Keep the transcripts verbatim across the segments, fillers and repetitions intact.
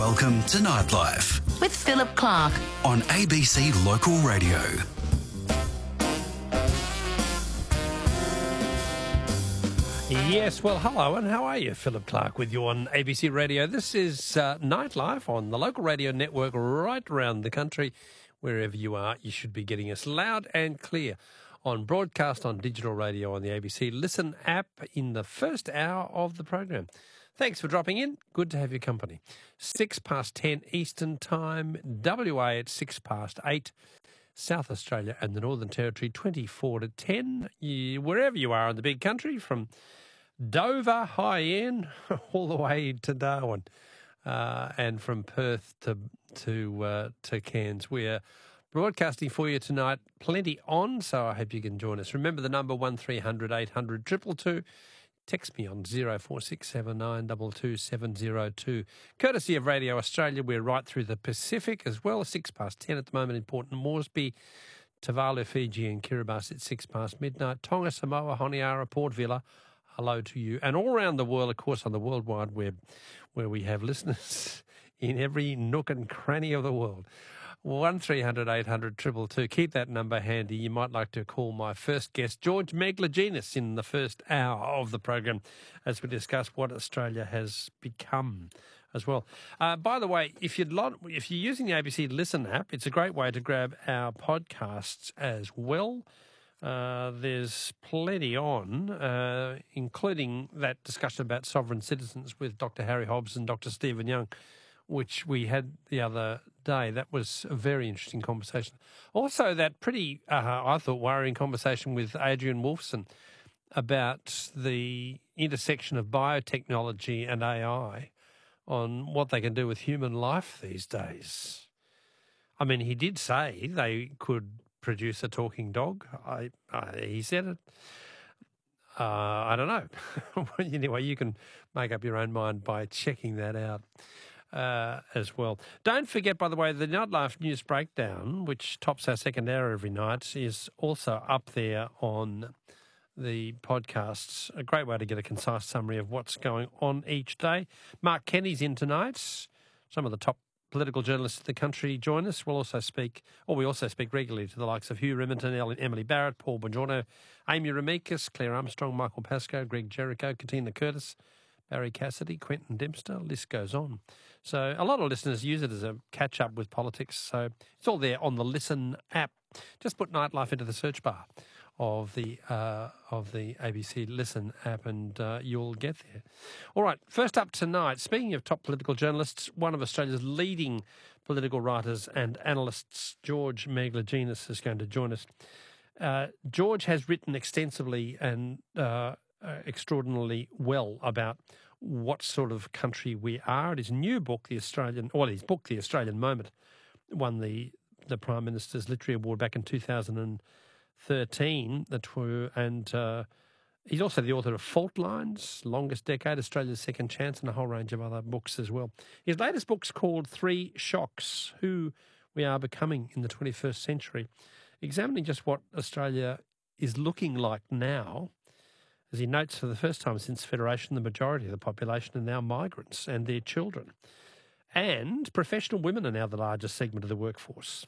Welcome to Nightlife with Philip Clark on A B C Local Radio. Yes, well, hello, and how are you? Philip Clark with you on A B C Radio. This is uh, Nightlife on the local radio network right around the country. Wherever you are, you should be getting us loud and clear on broadcast, on digital radio, on the A B C Listen app in the first hour of the program. Thanks for dropping in. Good to have your company. Six past ten Eastern Time, W A at six past eight. South Australia and the Northern Territory, twenty-four to ten. You, wherever you are in the big country, from Dover, high end, all the way to Darwin, uh, and from Perth to to uh, to Cairns. We're broadcasting for you tonight. Plenty on, so I hope you can join us. Remember the number one three hundred eight hundred two two two. Text me on zero four six seven nine two two seven zero two. Courtesy of Radio Australia, we're right through the Pacific as well. Six past ten at the moment in Port Moresby, Tuvalu, Fiji and Kiribati at six past midnight. Tonga, Samoa, Honiara, Port Vila, hello to you. And all around the world, of course, on the World Wide Web, where we have listeners in every nook and cranny of the world. one three hundred eight hundred two two two. Keep that number handy. You might like to call my first guest, George Megalogenis, in the first hour of the program as we discuss what Australia has become as well. Uh, by the way, if, you'd lot, if you're using the A B C Listen app, it's a great way to grab our podcasts as well. Uh, there's plenty on, uh, including that discussion about sovereign citizens with Doctor Harry Hobbs and Doctor Stephen Young, which we had the other day. That was a very interesting conversation. Also, that pretty, uh, I thought, worrying conversation with Adrian Wolfson about the intersection of biotechnology and A I on what they can do with human life these days. I mean, he did say they could produce a talking dog. I, I he said it. Uh, I don't know. Anyway, you can make up your own mind by checking that out. Uh, as well. Don't forget, by the way, the Nightlife News Breakdown, which tops our second hour every night, is also up there on the podcasts. A great way to get a concise summary of what's going on each day. Mark Kenny's in tonight. Some of the top political journalists in the country join us. We'll also speak, or we also speak regularly to the likes of Hugh Remington, Emily Barrett, Paul Bongiorno, Amy Ramikis, Claire Armstrong, Michael Pascoe, Greg Jericho, Katina Curtis, Barry Cassidy, Quentin Dempster, list goes on. So a lot of listeners use it as a catch-up with politics. So it's all there on the Listen app. Just put Nightlife into the search bar of the uh, of the A B C Listen app and uh, you'll get there. All right, first up tonight, speaking of top political journalists, one of Australia's leading political writers and analysts, George Megalogenis, is going to join us. Uh, George has written extensively and uh, uh, extraordinarily well about what sort of country we are. His new book, The Australian, well, his book, The Australian Moment, won the the Prime Minister's Literary Award back in two thousand thirteen. And uh, he's also the author of Fault Lines, Longest Decade, Australia's Second Chance, and a whole range of other books as well. His latest book's called Three Shocks, Who We Are Becoming in the twenty-first Century, examining just what Australia is looking like now. As he notes, for the first time since Federation, the majority of the population are now migrants and their children. And professional women are now the largest segment of the workforce.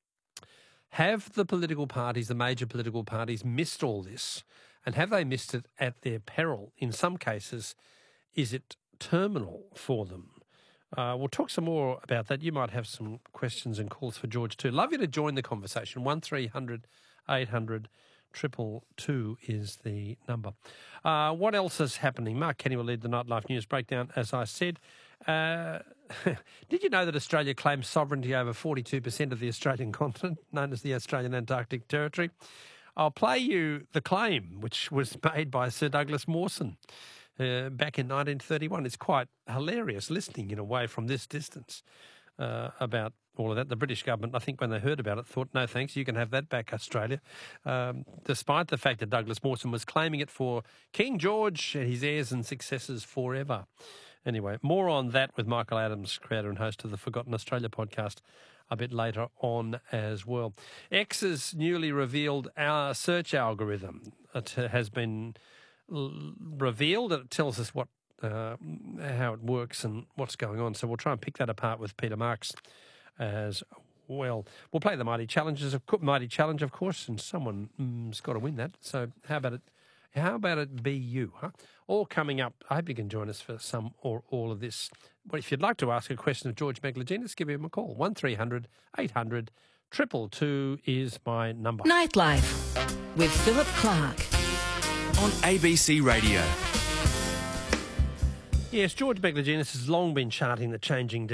Have the political parties, the major political parties, missed all this? And have they missed it at their peril? In some cases, is it terminal for them? Uh, we'll talk some more about that. You might have some questions and calls for George too. Love you to join the conversation. one three hundred eight hundred Triple two is the number. Uh, what else is happening? Mark Kenny will lead the Nightlife News Breakdown, as I said. Uh, did you know that Australia claims sovereignty over forty-two percent of the Australian continent, known as the Australian Antarctic Territory? I'll play you the claim, which was made by Sir Douglas Mawson uh, back in nineteen thirty-one. It's quite hilarious listening in a way from this distance uh, about all of that. The British government, I think when they heard about it, thought, no thanks, you can have that back, Australia, um, despite the fact that Douglas Mawson was claiming it for King George and his heirs and successors forever. Anyway, more on that with Michael Adams, creator and host of the Forgotten Australia podcast, a bit later on as well. X's newly revealed our search algorithm. It has been revealed. It tells us what uh, how it works and what's going on. So we'll try and pick that apart with Peter Marks as well. We'll play the Mighty Challenges, of course, Mighty Challenge, of course, and someone's mm, got to win that. So how about it? How about it be you? Huh? All coming up. I hope you can join us for some or all of this. Well, if you'd like to ask a question of George Megalogenis, give him a call. one three hundred eight hundred two two two is my number. Nightlife with Philip Clark On A B C Radio. Yes, George Megalogenis has long been charting the changing